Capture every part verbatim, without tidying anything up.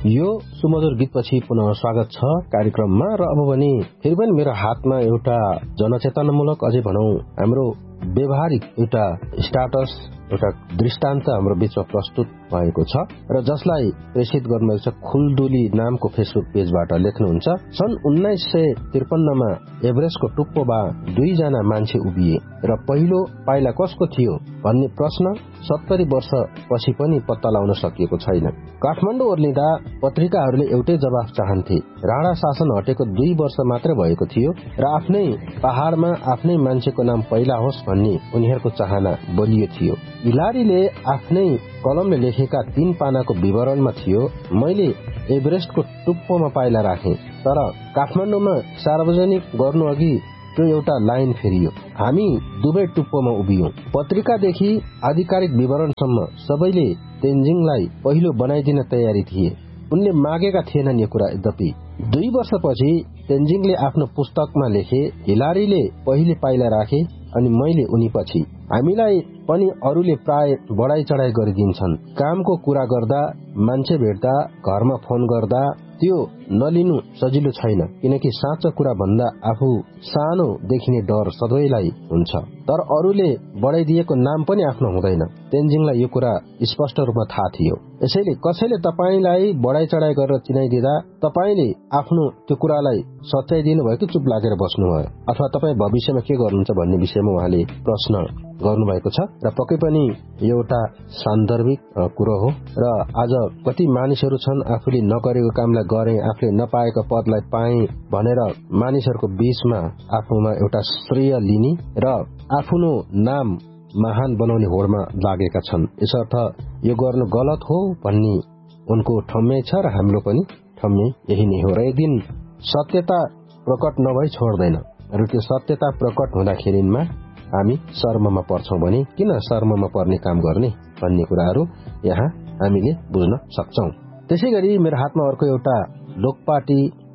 यो सुमधुर गीतपछि पुनः स्वागत छ कार्यक्रममा। र अब भने फेरि पनि मेरो हातमा एउटा जनचेतनामूलक, अझै भनौं हाम्रो व्यवहारिक एउटा स्टाटस, एउटा दृष्टान्त हाम्रो बीचमा प्रस्तुत भएको छ र जसलाई प्रेषित गर्नुभएको छ खुलदुली नामको फेसबुक पेजबाट। लेख्नुहुन्छ, सन् उन्नाइस सय त्रिपन्नमा एभरेस्टको टुप्पोमा दुईजना मान्छे उभिए र पहिलो पाइला कसको थियो भन्ने प्रश्न सत्तरी वर्षपछि पनि पत्ता लगाउन सकिएको छैन। काठमाडौँ ओर्लिँदा पत्रिकाहरूले एउटै जवाफ चाहन्थे। राणा शासन हटेको दुई वर्ष मात्रै भएको थियो र आफ्नै पहाड़मा आफ्नै मान्छेको नाम पहिला होस् भन्ने उनीहरूको चाहना बलियो थियो। हिलारीले आफ्नै कलमले लेखेका तीन पानाको विवरणमा थियो, मैले एभरेस्टको टुप्पोमा पाइला राखे, तर काठमाडौँमा सार्वजनिक गर्नु अघि त्यो एउटा लाइन फेरियो, हामी दुवै टुप्पोमा उभियौं। पत्रिकादेखि आधिकारिक विवरणसम्म सबैले तेन्जिङलाई पहिलो बनाइदिन तयारी थिए। उनले मागेका थिएनन् यो कुरा। यद्यपि दुई वर्षपछि तेन्जिङले आफ्नो पुस्तकमा लेखे, हिलारीले पहिले पाइला राखे अनि मैले उनी पछि। हामीलाई पनि अरूले प्राय बढाई चढाई गरिदिन्छन्। कामको कुरा गर्दा, मान्छे भेट्दा, घरमा फोन गर्दा त्यो नलिनु सजिलो छैन, किनकि साँचो कुरा भन्दा आफू सानो देखिने डर सधैँलाई हुन्छ। तर अरूले बढाइदिएको नाम पनि आफ्नो हुँदैन। तेन्जिङलाई यो कुरा स्पष्ट रूपमा थाहा थियो। यसैले कसैले तपाईलाई बढाई चढाई गरेर चिनाइदिँदा तपाईले आफ्नो त्यो कुरालाई सच्याइ दिनु भयो कि चुप लागेर बस्नुभयो, अथवा तपाईँ भविष्यमा के गर्नुहुन्छ भन्ने विषयमा उहाँले प्रश्न गर्नुभएको छ। र पक्कै पनि एउटा सान्दर्भिक कुरो हो। र आज कति मानिसहरू छन् आफूले नगरेको कामलाई गरे, आफूले नपाएको पदलाई पाए भनेर मानिसहरूको बीचमा आफूमा एउटा श्रेय लिने र आफ्नो नाम महान बनाउने होडमा लागेका छन्। यसर्थ यो गर्नु गलत हो भन्ने उनको ठम्याइ छ र हाम्रो पनि ठम्याइ यही नै हो। र एक दिन सत्यता प्रकट नभई छोड्दैन र त्यो सत्यता प्रकट हुँदाखेरिमा हामी शर्ममा पर्छौं भने किन शर्ममा पर्ने काम गर्ने भन्ने कुराहरू यहाँ हामीले बुझ्न सक्छौं। त्यसैगरी मेरो हातमा अर्को एउटा लोकपाटी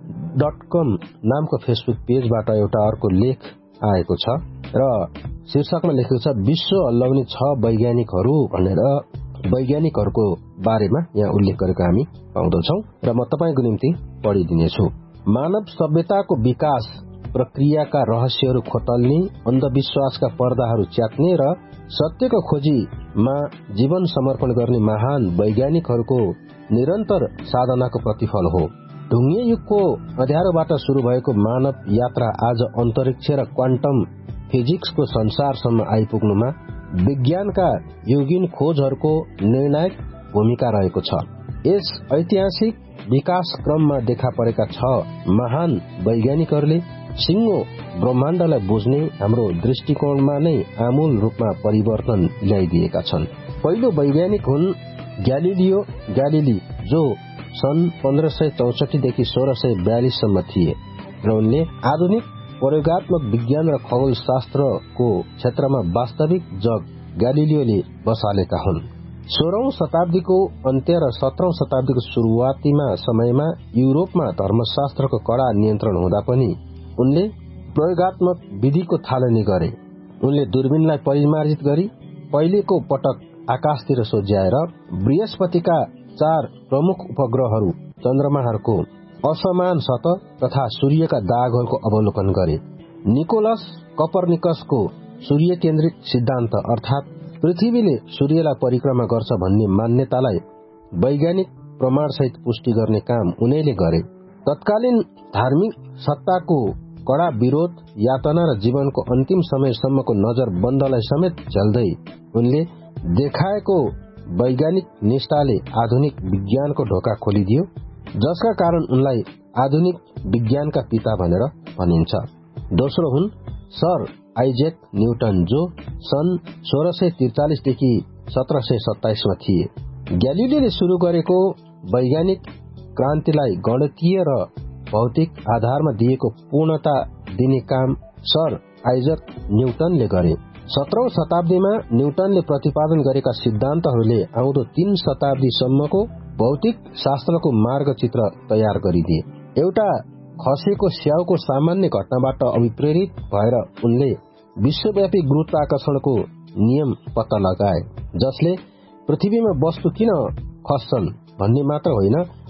डट कम नामको फेसबुक पेजबाट एउटा अर्को लेख आएको छ र शीर्षकमा लेखेको छ, विश्व हल्लाउने छ वैज्ञानिकहरू भनेर वैज्ञानिकहरूको बारेमा यहाँ उल्लेख गरेको हामी पाउँदछौं र म तपाईको निम्ति पढिदिनेछु। मानव सभ्यताको विकास प्रक्रियाका रहस्यहरू खोतल्ने, अन्धविश्वासका पर्दाहरू च्यात्ने र सत्यको खोजीमा जीवन समर्पण गर्ने महान वैज्ञानिकहरूको निरन्तर साधनाको प्रतिफल हो। ढुङ्गे युगको अँध्यारोबाट शुरू भएको मानव यात्रा आज अन्तरिक्ष र क्वान्टम फिजिक्सको संसारसम्म आइपुग्नुमा विज्ञानका युगीन खोजहरूको निर्णायक भूमिका रहेको छ। यस ऐतिहासिक विकास क्रममा देखा परेका छ महान वैज्ञानिकहरूले सिङ्गो ब्रह्माण्डलाई बुझ्ने हाम्रो दृष्टिकोणमा नै आमूल रूपमा परिवर्तन ल्याइदिएका छन्। पहिलो वैज्ञानिक हुन् ग्यालिलियो ग्यालिली, जो सन् पन्ध्र सय चौसठीदेखि सोह्र सय बयालिससम्म थिए र उनले आधुनिक प्रयोगात्मक विज्ञान र खगोल शास्त्रको क्षेत्रमा वास्तविक जग ग्यालिलियोले बसालेका हुन्। सोह्रौं शताब्दीको अन्त्य र सत्रौं शताब्दीको शुरूआतीमा समयमा युरोपमा धर्मशास्त्रको कड़ा नियन्त्रण हुँदा पनि उनले प्रयोगात्मक विधिको थालनी गरे। उनले दूरबीनलाई परिमार्जित गरी पहिलेको पटक आकाशतिर सोझ्याएर बृहस्पतिका चार प्रमुख उपग्रहहरू, चन्द्रमाहरूको असमान सतह तथा सूर्यका दागहरूको अवलोकन गरे। निकोलस कपर्निकसको सूर्य केन्द्रित सिद्धान्त अर्थात् पृथ्वीले सूर्यलाई परिक्रमा गर्छ भन्ने मान्यतालाई वैज्ञानिक प्रमाणसहित पुष्टि गर्ने काम उनैले गरे। तत्कालीन धार्मिक सत्ताको कड़ा विरोध, यातना र जीवनको अन्तिम समयसम्मको नजरबन्दलाई समेत झेल्दै उनले देखाएको वैज्ञानिक निष्ठाले आधुनिक विज्ञानको ढोका खोलिदियो, जसका कारण उनलाई आधुनिक विज्ञानका पिता भनेर भनिन्छ। दोस्रो हुन् सर आइजेक न्यूटन, जो सन् सोह्र सय त्रिचालिसदेखि सत्र सय सत्ताइसमा थिए। ग्यालिलियोले शुरू गरेको वैज्ञानिक क्रान्तिलाई गणितीय र भौतिक आधारमा दिएको पूर्णता दिने काम सर आइजक न्यूटनले गरे। सत्रौं शताब्दीमा न्यूटनले प्रतिपादन गरेका सिद्धान्तहरूले आउँदो तीन शताब्दीसम्मको भौतिक शास्त्रको मार्गचित्र तयार गरिदिए। एउटा खसेको स्याउको सामान्य घटनाबाट अभिप्रेरित भएर उनले विश्वव्यापी गुरुत्वाकर्षणको नियम पत्ता लगाए, जसले पृथ्वीमा वस्तु किन खस्छन् भन्ने मात्र होइन,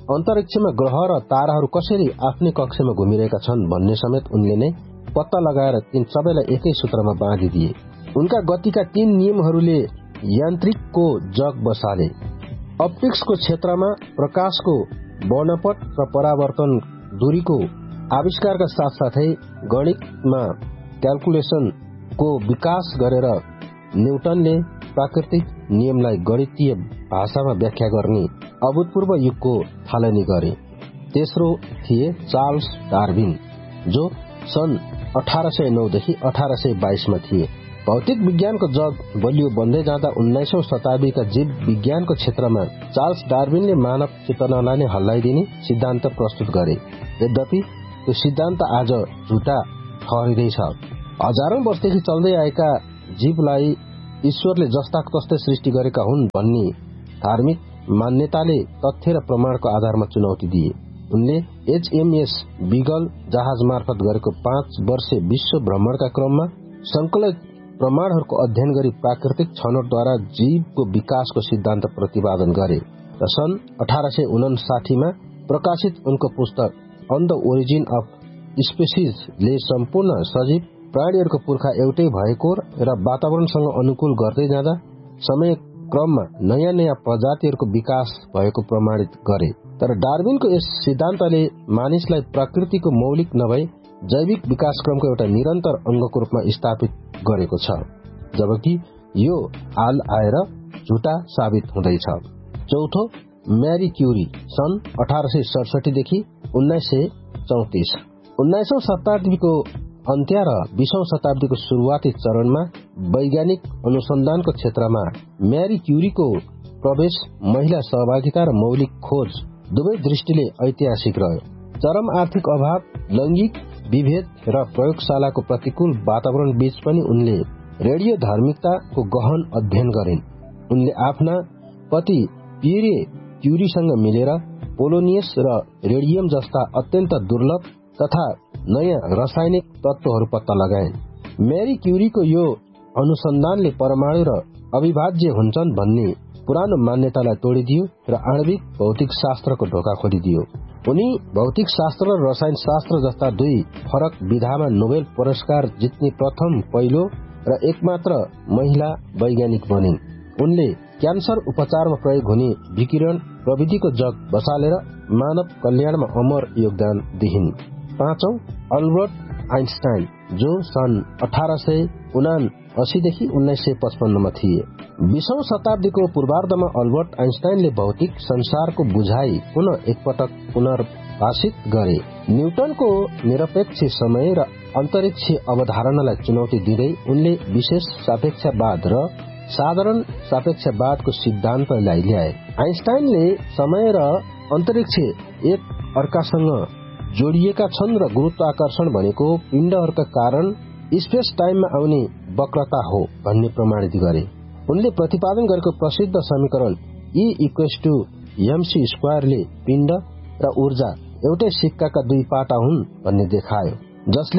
अन्तरिक्षमा ग्रह र ताराहरू कसरी आफ्नै कक्षमा घुमिरहेका छन् भन्ने समेत उनले नै पत्ता लगाएर तीन सबैलाई एकै सूत्रमा बाँधिदिए। उनका गतिका तीन नियमहरूले यान्त्रिकको जग बसाले। अप्टिक्सको क्षेत्रमा प्रकाशको वर्णपट र परावर्तन दूरीको आविष्कारका साथसाथै गणितमा क्याल्कुलेसनको विकास गरेर न्युटनले प्राकृतिक नियमलाई गणितीय भाषामा व्याख्या गर्ने अभूतपूर्व युगको थालनी गरे। तेस्रो थिए चार्ल्स डार्विन, जो सन् अठार सय नौ देखि अठार सय बाइसमा थिए। भौतिक विज्ञानको जग बलियो बन्दै जाँदा उन्नाइसौं शताब्दीका जीव विज्ञानको क्षेत्रमा चार्ल्स डार्विनले मानव चेतनालाई नै हल्लाइदिने सिद्धान्त प्रस्तुत गरे। यद्यपि त्यो सिद्धान्त आज झुटा ठहरिँदैछ। हजारौं वर्षदेखि चल्दै आएका जीवलाई ईश्वरले जस्ताको तस्तै सृष्टि गरेका हुन् भन्ने धार्मिक मान्यताले तथ्य र प्रमाणको आधारमा चुनौती दिए। उनले एचएमएस बिगल जहाज मार्फत गरेको पाँच वर्षे विश्व भ्रमणका क्रममा संकलित प्रमाणहरूको अध्ययन गरी प्राकृतिक छनौटद्वारा जीवको विकासको सिद्धान्त प्रतिपादन गरे र सन् अठार सय उनासाठीमा प्रकाशित उनको पुस्तक अन द ओरिजिन अफ स्पेसिजले सम्पूर्ण सजीव प्राणीहरूको पुर्खा एउटै भएको र वातावरणसँग अनुकूल गर्दै जाँदा समय क्रममा नयाँ नयाँ प्रजातिहरूको विकास भएको प्रमाणित गरे। तर डार्विनको यस सिद्धान्तले मानिसलाई प्रकृतिको मौलिक नभई जैविक विकासक्रमको एउटा निरन्तर अंगको रूपमा स्थापित गरेको छ, जबकि यो हाल आएर झुटा साबित हुँदैछ। चौथो, मैरी क्यूरी सन् अठार सय सडसठी देखि उन्नाइस सय चौतिस। उन्नाइसौं शताब्दीको अन्त्य र बीसौं शताब्दीको शुरूआती चरणमा वैज्ञानिक अनुसन्धानको क्षेत्रमा मैरी क्यूरीको प्रवेश महिला सहभागिता र मौलिक खोज दुवै दृष्टिले ऐतिहासिक रह्यो। चरम आर्थिक अभाव, लैंगिक विभेद र प्रयोगशालाको प्रतिकूल वातावरण बीच पनि उनले रेडियो धार्मिकताको गहन अध्ययन गरिन्। उनले आफ्ना पति पियरे क्यूरीसँग मिलेर पोलोनियस र रेडियम जस्ता अत्यन्त दुर्लभ तथा नयाँ रासायनिक तत्वहरू पत्ता लगाए। मैरी क्यूरीको यो अनुसन्धानले परमाणु र अविभाज्य हुन्छन् भन्ने पुरानो मान्यतालाई तोडिदियो र आणविक भौतिक शास्त्रको ढोका खोलिदियो। उनी भौतिक शास्त्र र रसायन शास्त्र जस्ता दुई फरक विधामा नोबेल पुरस्कार जित्ने प्रथम, पहिलो र एकमात्र महिला वैज्ञानिक बनिन्। उनले क्यान्सर उपचारमा प्रयोग हुने विकिरण प्रविधिको जग बसालेर मानव कल्याणमा अमर योगदान दिइन्। पाँचौं, अल्बर्ट आइन्स्टाइन, जो सन् अठार सय उनासी देखि उन्नाइस सय पचपन्नमा थिए। बीसौं शताब्दीको पूर्वार्धमा अल्बर्ट आइन्स्टाइनले भौतिक संसारको बुझाइ पुनः एकपटक पुनर्भाषित गरे। न्युटनको निरपेक्ष समय र अन्तरिक्ष अवधारणालाई चुनौती दिँदै उनले विशेष सापेक्षवाद र साधारण सापेक्षवादको सिद्धान्तलाई ल्याए। आइन्स्टाइनले समय र अन्तरिक्ष एक अर्कासँग जोडिएका छन् र गुरुत्वाकर्षण भनेको पिण्डहरूका कारण स्पेस टाइममा आउने वक्रता हो भन्ने प्रमाणित गरे। उनले प्रतिपादन गरेको प्रसिद्ध समीकरण ई इक्वल्स टू एमसी स्क्वायरले पिण्ड र ऊर्जा एउटै सिक्काका दुई पाटा हुन् भन्ने देखायो, जसले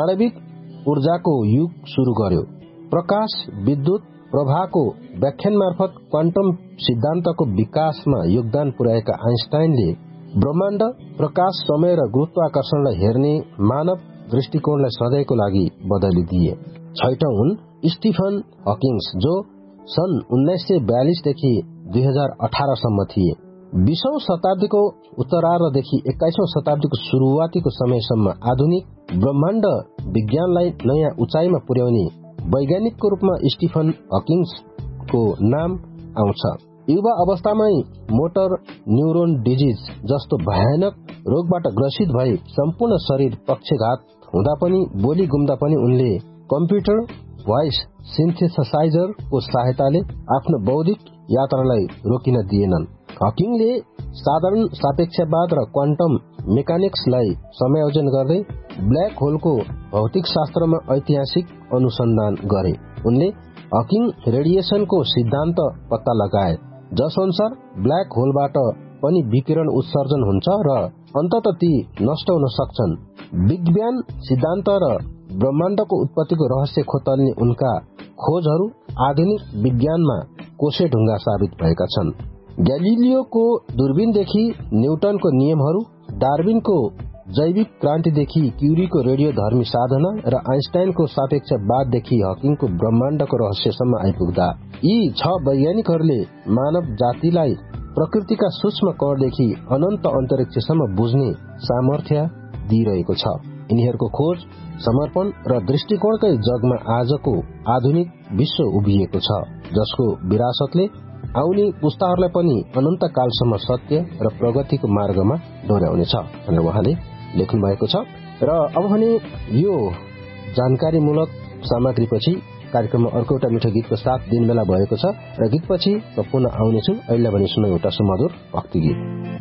आणविक ऊर्जाको युग शुरू गर्यो। प्रकाश विद्युत प्रवाहको व्याख्यान मार्फत क्वान्टम सिद्धान्तको विकासमा योगदान पुर्याएका आइन्स्टाइनले ब्रह्माण्ड, प्रकाश, समय र गुरुत्वाकर्षणलाई हेर्ने मानव दृष्टिकोणलाई सधैँको लागि बदलिदिए। छैटौं हुन् स्टिफन हकिङ्स, जो सन् उन्नाइस सय बयालिसदेखि दुई हजार अठारसम्म थिए। बीसौं शताब्दीको उत्तरार्धदेखि एक्काइसौं शताब्दीको सुरुवातीको समयसम्म आधुनिक ब्रह्माण्ड विज्ञानलाई नयाँ उचाइमा पुर्याउने वैज्ञानिकको रूपमा स्टिफन हकिङ्सको नाम आउँछ। युवा अवस्थामै मोटर न्युरोन डिजिज जस्तो भयानक रोगबाट ग्रसित भई सम्पूर्ण शरीर पक्षघात हुँदा पनि बोली गुम्दा पनि उनले कम्प्युटर भोइस सिन्थेसाइजरको सहायताले आफ्नो बौद्धिक यात्रालाई रोकिन दिएनन्। हकिङले साधारण सापेक्षवाद र क्वान्टम मेकानिक्सलाई समायोजन गर्दै ब्ल्याक होलको भौतिक शास्त्रमा ऐतिहासिक अनुसन्धान गरे। उनले हकिङ रेडिएसनको सिद्धान्त पत्ता लगाए, जसअनुसार ब्ल्याक होलबाट पनि विकिरण उत्सर्जन हुन्छ र अन्ततः ती नष्ट हुन सक्छन्। बिग ब्याङ सिद्धान्त र ब्रह्माण्डको उत्पत्तिको रहस्य खोतल्ने उनका खोजहरू आधुनिक विज्ञानमा कोसे ढुङ्गा साबित भएका छन्। ग्यालिलियोको दूरबीनदेखि न्युटनको नियमहरू, डार्विनको जैविक क्रान्तिदेखि क्युरीको रेडियोधर्मी साधना र आइन्स्टाइनको सापेक्षवाददेखि हकिङको ब्रह्माण्डको रहस्यसम्म आइपुग्दा यी छ वैज्ञानिकहरूले मानव जातिलाई प्रकृतिका सूक्ष्म कणदेखि अनन्त अन्तरिक्षसम्म बुझ्ने सामर्थ्य दिइरहेको छ। यिनीहरूको खोज, समर्पण र दृष्टिकोणकै जगमा आजको आधुनिक विश्व उभिएको छ, जसको विरासतले आउने पुस्ताहरूलाई पनि अनन्त कालसम्म सत्य र प्रगतिको मार्गमा डोर्याउनेछ भनेर उहाँले लेख्नु भएको छ। र अब भने यो जानकारीमूलक सामग्रीपछि कार्यक्रममा अर्को एउटा मिठो गीतको साथ दिन बेला भएको छ र गीतपछि म पुनः आउनेछु। अहिले भने सुनौ एउटा सुमधुर भक्ति गीत।